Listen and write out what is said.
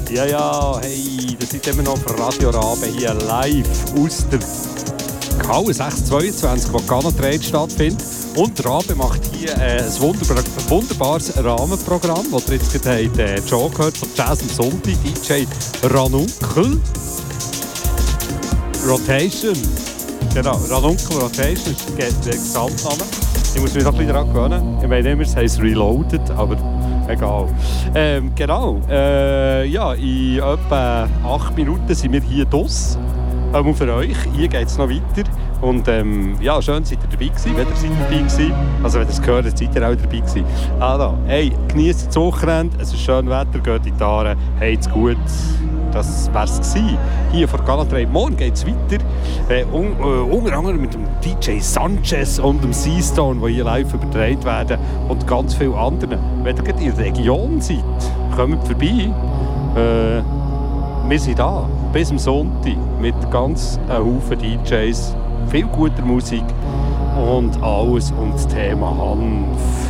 Ja, ja, hey, das ist immer noch auf Radio Rabe hier live aus der Halle 622, wo Ghana Trade stattfindet. Und Rabe macht hier ein wunderbares Rahmenprogramm, das ihr jetzt gerade schon gehört von Jazz am Sonntag, DJ Ranunkel. Rotation. Genau, Ranunkel Rotation ist der Gesamtname. Ich muss mich noch ein bisschen daran gewöhnen. Ich meine immer, es heisst Reloaded, aber egal. Genau. Ja, in etwa 8 Minuten sind wir hier draus. Auch für euch. Hier geht es noch weiter. Und ja, schön, seid ihr dabei gewesen. Wenn ihr seid dabei gewesen. Also wenn ihr es gehört habt, seid ihr auch dabei gewesen. Also, hey, genießt das Wochenende. Es ist schön Wetter, geht in die Aare. Habt's gut. Das wär's gewesen. Hier vor Ghana Trade. Morgen geht's weiter. Unter anderem mit dem DJ Sanchez und dem Seastone, die hier live übertragen werden. Und ganz vielen anderen. Wenn ihr in der Region seid, kommt vorbei. Wir sind da. Bis am Sonntag. Mit ganz Haufen DJs. Viel guter Musik. Und alles um das Thema Hanf.